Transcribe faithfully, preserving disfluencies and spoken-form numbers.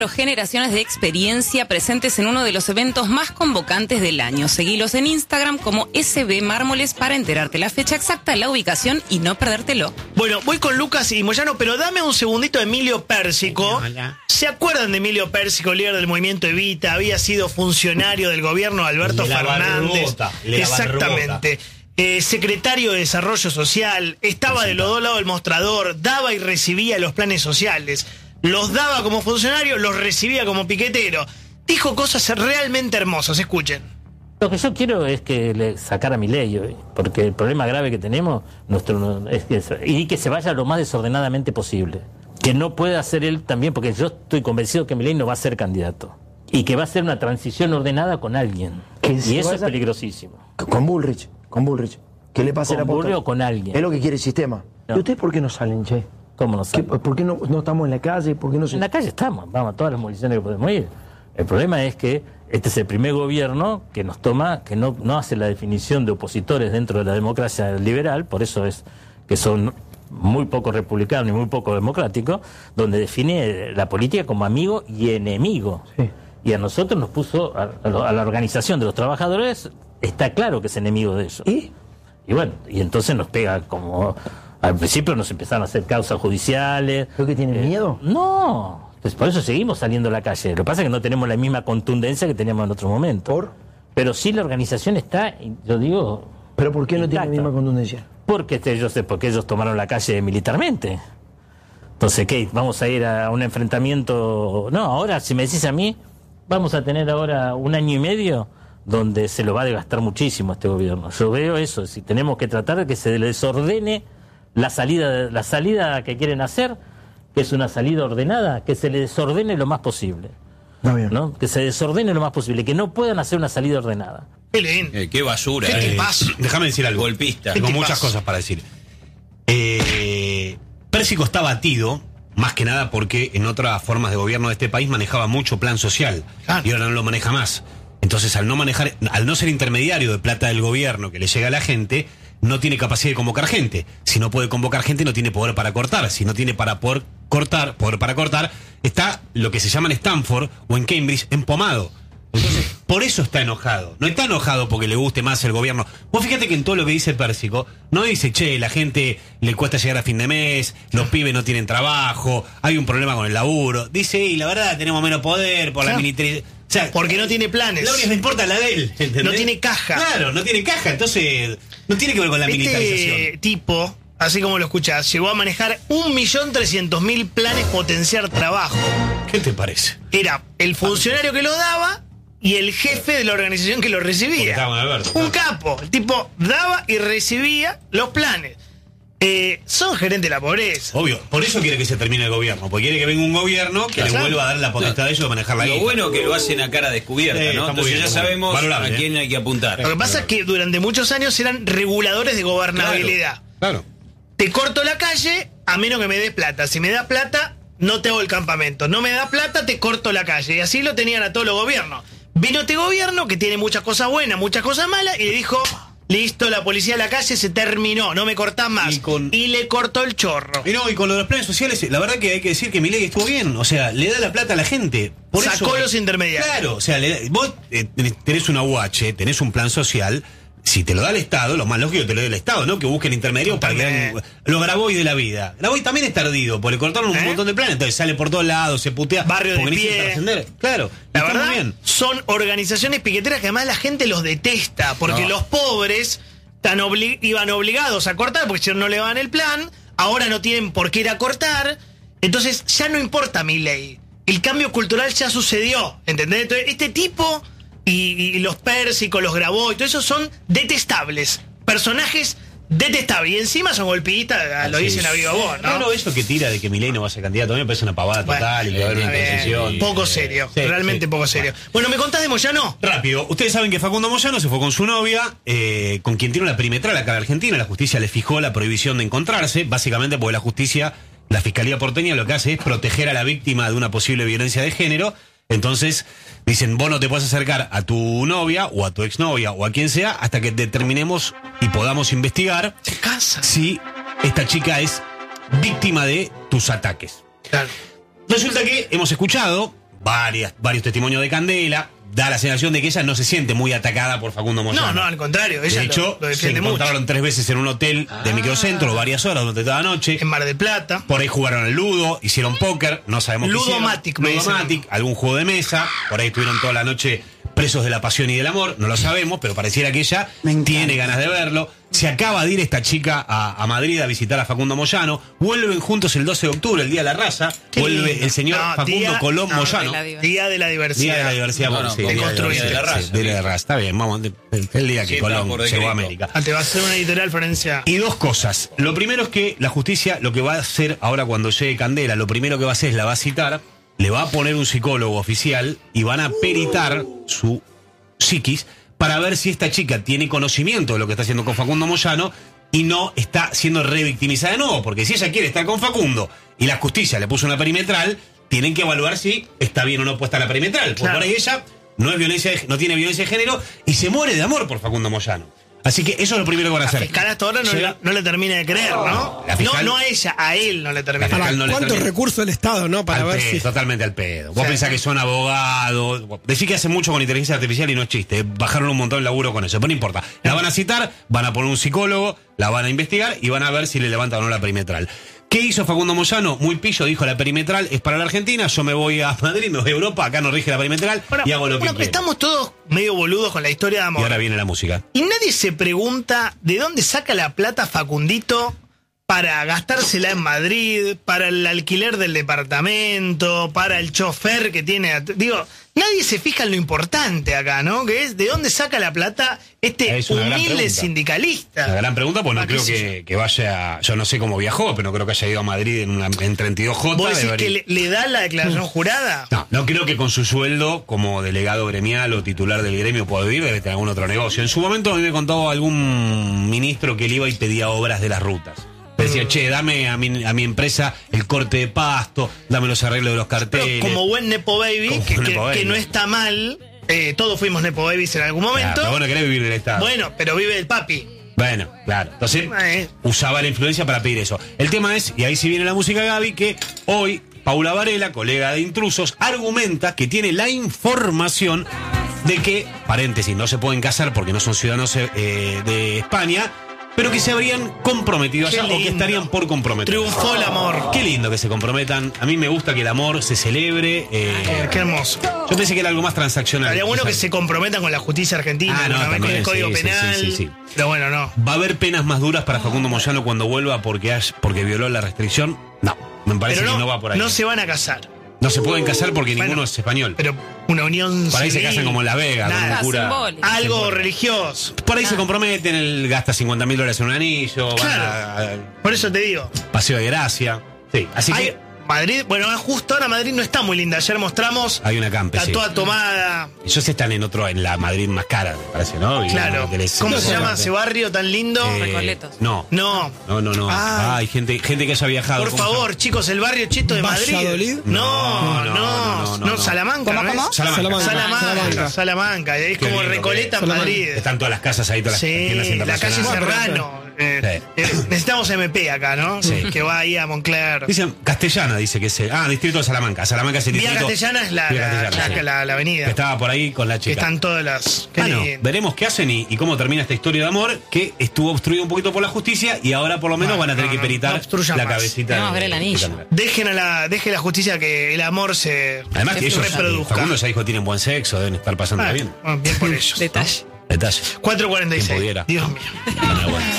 Generaciones de experiencia presentes en uno de los eventos más convocantes del año. Seguilos en Instagram como S B Mármoles para enterarte la fecha exacta, la ubicación y no perdértelo. Bueno, voy con Lucas y Moyano, pero dame un segundito de Emilio Pérsico. Hola. ¿Se acuerdan de Emilio Pérsico, líder del movimiento Evita? Había sido funcionario del gobierno de Alberto De la Fernández. barbota, de la Exactamente. Eh, secretario de Desarrollo Social, estaba de los dos lados del mostrador, daba y recibía los planes sociales. Los daba como funcionario, los recibía como piquetero. Dijo cosas realmente hermosas, escuchen. Lo que yo quiero es que le sacara a Milei hoy, porque el problema grave que tenemos nuestro, es que, y que se vaya lo más desordenadamente posible. Que no pueda hacer él también, porque yo estoy convencido que Milei no va a ser candidato. Y que va a ser una transición ordenada con alguien. Que y eso vaya... es peligrosísimo. Con Bullrich, con Bullrich. ¿Qué le pasa a la ¿Con Bullrich o con alguien? Es lo que quiere el sistema. No. ¿Y ustedes por qué no salen, che? ¿Cómo no sabe? ¿Por qué no, no estamos en la calle? ¿Por qué no se... En la calle estamos, vamos a todas las movilizaciones que podemos ir. El problema es que este es el primer gobierno que nos toma, que no, no hace la definición de opositores dentro de la democracia liberal, por eso es que son muy poco republicanos y muy poco democráticos, donde define la política como amigo y enemigo. Sí. Y a nosotros nos puso, a, a la organización de los trabajadores, está claro que es enemigo de eso. ¿Y? Y bueno, y entonces nos pega como... Al principio nos empezaron a hacer causas judiciales. ¿Creo que tienen eh, miedo? No, pues por eso seguimos saliendo a la calle. Lo que pasa es que no tenemos la misma contundencia que teníamos en otro momento. ¿Por? Pero sí la organización está, yo digo... ¿Pero por qué no tiene la intacta. misma contundencia? Porque este, yo sé, porque ellos tomaron la calle militarmente. Entonces, ¿qué? ¿Vamos a ir a un enfrentamiento? No, ahora, si me decís a mí, vamos a tener ahora un año y medio donde se lo va a desgastar muchísimo este gobierno. Yo veo eso, si tenemos que tratar de que se desordene la salida, la salida que quieren hacer, que es una salida ordenada, que se le desordene lo más posible. No, bien. ¿No? Que se desordene lo más posible, que no puedan hacer una salida ordenada. Qué lindo. Eh, qué basura. ¿Qué te eh. pasa? Déjame decir algo. Golpista. ¿Qué Tengo te muchas pasa? cosas para decir. Eh, Pérsico está batido, más que nada porque en otras formas de gobierno de este país manejaba mucho plan social. Claro. Y ahora no lo maneja más. Entonces, al no manejar, al no ser intermediario de plata del gobierno que le llega a la gente, no tiene capacidad de convocar gente. Si no puede convocar gente, no tiene poder para cortar. Si no tiene para poder cortar, poder para cortar, está lo que se llama en Stanford o en Cambridge empomado. Entonces, por eso está enojado. No está enojado porque le guste más el gobierno. Vos fíjate que en todo lo que dice Pérsico, no dice, che, la gente le cuesta llegar a fin de mes, los pibes no tienen trabajo, hay un problema con el laburo. Dice, y la verdad, tenemos menos poder por Claro. la militarización. O sea, Porque no tiene planes. la única que le importa la de él, ¿entendés? No tiene caja. Claro, no tiene caja, entonces no tiene que ver con la militarización. Este tipo, así como lo escuchás, llegó a manejar un millón trescientos mil planes potenciar trabajo. ¿Qué te parece? Era el funcionario que lo daba y el jefe de la organización que lo Porque recibía. estaba con Alberto, Un claro. capo. El tipo daba y recibía los planes. Eh, son gerentes de la pobreza. Obvio, por eso quiere que se termine el gobierno, porque quiere que venga un gobierno que Claro. le vuelva a dar la potestad de ellos de manejar la Lo guita. bueno que lo hacen a cara descubierta, Eh, ¿no? está muy Entonces bien, ya está muy bien. sabemos Valorable, a quién hay que apuntar. Lo que pasa es que durante muchos años eran reguladores de gobernabilidad. Claro. Te corto la calle a menos que me des plata. Si me da plata, no te hago el campamento. No me da plata, te corto la calle. Y así lo tenían a todos los gobiernos. Vino este gobierno que tiene muchas cosas buenas, muchas cosas malas, y le dijo, listo, la policía de la calle se terminó, no me cortás más. Y con- Y le cortó el chorro. Y no, y con lo de los planes sociales, la verdad que hay que decir que Milei estuvo bien. O sea, le da la plata a la gente. Por Sacó eso, los intermediarios. Claro, o sea, le da- vos eh, tenés, tenés una U H, tenés un plan social. Si te lo da el Estado, lo más lógico es que te lo dé el Estado, ¿no? Que busquen intermediarios para que Totalmente. hagan los Grabois de la vida. Grabois también está ardido, porque le cortaron un ¿Eh? montón de planes, entonces sale por todos lados, se putea. Barrio de porque pie. necesita trascender. Claro, La está verdad, muy bien. son organizaciones piqueteras que además la gente los detesta, porque No. los pobres tan obli- iban obligados a cortar porque si no le van el plan, ahora no tienen por qué ir a cortar, entonces ya no importa mi ley. El cambio cultural ya sucedió, ¿entendés? Entonces, este tipo y, y los Pérsicos, los Grabois, todo eso son detestables, personajes detestables, y encima son golpistas, lo Así dicen es. a viva voz, ¿no? No, no, eso que tira de que Milei no va a ser candidato, a mí me parece una pavada Bueno, total y que va a haber una está bien. concesión. Poco serio, Sí, realmente sí. poco serio. Bueno, ¿me contás de Moyano? Rápido, ustedes saben que Facundo Moyano se fue con su novia, eh, con quien tiene una perimetral acá en Argentina. La justicia le fijó la prohibición de encontrarse, básicamente porque la justicia, la Fiscalía porteña lo que hace es proteger a la víctima de una posible violencia de género. Entonces dicen, vos no te puedes acercar a tu novia o a tu exnovia o a quien sea hasta que determinemos y podamos investigar Se casa. si esta chica es víctima de tus ataques. Claro. Resulta que hemos escuchado varias, varios testimonios de Candela. Da la sensación de que ella no se siente muy atacada por Facundo Moyano. No, no, al contrario. Ella de hecho, lo, lo se defiende mucho. encontraron tres veces en un hotel de microcentro, varias horas, durante toda la noche. En Mar del Plata. Por ahí jugaron al ludo, hicieron póker, no sabemos qué hicieron. Ludomatic, me dicen. Ludomatic, algún juego de mesa. Por ahí estuvieron toda la noche presos de la pasión y del amor. No lo sabemos, pero pareciera que ella tiene ganas de verlo. Se acaba de ir esta chica a, a Madrid a visitar a Facundo Moyano. Vuelven juntos el doce de octubre, el Día de la Raza. Qué Vuelve lindo. el señor No, Facundo día- Colón no, Moyano. de la Día de la diversidad. Día de la diversidad, No, bueno, no, sí, de Día de la construir. diversidad, Día de la sí, raza, Día de la bien. raza. Está bien, vamos, el, el día que Sí, está Colón por llegó decreto. a América. Ah, te va a hacer una editorial, Florencia. Y dos cosas. Lo primero es que la justicia lo que va a hacer ahora cuando llegue Candela, lo primero que va a hacer es la va a citar, le va a poner un psicólogo oficial y van a peritar su psiquis para ver si esta chica tiene conocimiento de lo que está haciendo con Facundo Moyano y no está siendo revictimizada de nuevo. Porque si ella quiere estar con Facundo y la justicia le puso una perimetral, tienen que evaluar si está bien o no puesta la perimetral. Porque Claro. por ahí ella no, es violencia de- no tiene violencia de género y se muere de amor por Facundo Moyano. Así que eso es lo primero que van a La hacer. fiscal hasta ahora no, Llega- le, no le termina de creer, ¿no? La fiscal- No, no a ella, a él no le termina. La fiscal Ahora, no le ¿cuántos termina. recursos del Estado, no? Para Al ver pedo, si. totalmente al pedo. Vos Sí. pensás que son abogados. Decís que hacen mucho con inteligencia artificial y no es chiste. Bajaron un montón de laburo con eso. Pero no importa. La van a citar, van a poner un psicólogo, la van a investigar y van a ver si le levantan o no la perimetral. ¿Qué hizo Facundo Moyano? Muy pillo, dijo la perimetral es para la Argentina, yo me voy a Madrid, me voy a Europa, acá no rige la perimetral Bueno, y hago lo que bueno, quiero. estamos todos medio boludos con la historia de Y amor. ahora viene la música. Y nadie se pregunta de dónde saca la plata Facundito para gastársela en Madrid, para el alquiler del departamento, para el chofer que tiene. at- Digo, nadie se fija en lo importante acá, ¿no? Que es de dónde saca la plata este Es una gran humilde pregunta. sindicalista. La gran pregunta, pues no Ah, qué creo sé que, que vaya, yo no sé cómo viajó, pero no creo que haya ido a Madrid en, una, en treinta y dos J. ¿Vos decís debería- que le, le da la declaración jurada? No, no creo que con su sueldo como delegado gremial o titular del gremio pueda vivir, debe tener algún otro negocio. En su momento a mí me contó algún ministro que él iba y pedía obras de las rutas. Decía, che, dame a mi, a mi empresa el corte de pasto, dame los arreglos de los Pero carteles. como buen Nepo Baby, Como que, buen que- Nepo Baby. que no está mal, eh, todos fuimos Nepo Babies en algún Claro, momento. pero vos no querés vivir del Estado. Bueno, pero vive el papi. Bueno, claro. Entonces, Eh. usaba la influencia para pedir eso. El tema es, y ahí sí viene la música Gaby, que hoy Paula Varela, colega de Intrusos, argumenta que tiene la información de que, paréntesis, no se pueden casar porque no son ciudadanos eh, de España, pero que se habrían comprometido Qué allá o que lindo. estarían por comprometer. Triunfó el amor. Qué lindo que se comprometan. A mí me gusta que el amor se celebre. eh, Qué, qué hermoso. yo pensé que era algo más transaccional. Estaría bueno O sea, que se comprometan con la justicia argentina, Ah, no, con, la- con también, el Código sí, sí, Penal. sí, sí, sí. Pero bueno, no. ¿Va a haber penas más duras para Facundo Moyano cuando vuelva porque, hay- porque violó la restricción? No, me parece Pero no, que no va por ahí. no se van a casar. No se pueden casar porque Bueno, ninguno es español. Pero una unión Por ahí se civil, casan como en Las Vegas, con nada, un cura. simbólico. algo religioso. Por ahí se comprometen, él gasta cincuenta mil dólares en un anillo, van Claro. a, Por eso te digo. a Paseo de Gracia. Sí, así Hay- que Madrid, bueno, justo ahora Madrid no está muy linda. Ayer mostramos. hay una campe, Está sí. toda tomada. Ellos están en otro, en la Madrid más cara, me parece, ¿no? Y Claro. que les- ¿Cómo no se sé llama cuánto. ese barrio tan lindo? Eh, Recoletos. No. No. No, no, no. Ay. Ah, hay gente, gente que haya viajado. Por ¿cómo se llama? favor, chicos, el barrio cheto de Madrid. ¿Valladolid? No, no, No, no, no, no, no, no. Salamanca, ¿Cómo, ¿no cómo? es? Salamanca. Salamanca. Salamanca, Salamanca. Salamanca, es Qué como lindo Recoleta en que- Madrid. Están todas las casas ahí, todas las tiendas Sí, la calle internacionales. Serrano. Eh, Sí. eh, necesitamos M P acá, ¿no? Sí. Que va ahí a Moncler. Dicen Castellana, dice que es el. Ah, distrito de Salamanca. Salamanca es el Vía distrito. Castellana es la, Vía la, Castellana, la- sí. la- la avenida. Que estaba por ahí con la Que chica. están todas las. Qué Bueno, lindo. veremos qué hacen y, y cómo termina esta historia de amor que estuvo obstruida un poquito por la justicia y ahora por lo menos Bueno, van a tener no, que no, peritar no obstruyan la más. cabecita. Queremos ver el anillo. Dejen a la, deje la justicia que el amor se, Además que se ellos, reproduzca. Facundo ya dijo, tienen buen sexo, deben estar pasando Ah, bien. bueno, bien por ellos. Detalle. Detalle. cuatro cuarenta y Quien seis. pudiera. Dios mío. Bueno, bueno.